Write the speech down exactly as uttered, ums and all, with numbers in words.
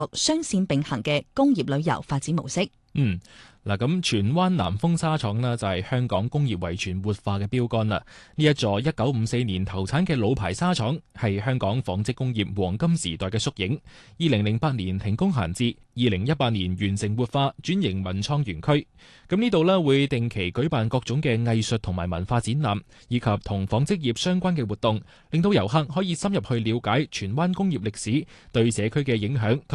雙線並行嘅工業旅遊發展模式。 嗯。嗱，咁荃灣南豐紗廠呢，就係香港工業遺傳活化嘅標杆啦。呢一座一九五四年投產嘅老牌紗廠係香港紡織工業黃金時代嘅縮影。二零零八年停工閒置，二零一八年完成活化轉型文創園區。咁呢度呢，會定期舉辦各種嘅藝術同埋文化展覽，以及同紡織業相關嘅活動，令到遊客可以深入去了解荃灣工業歷史對社區嘅影響。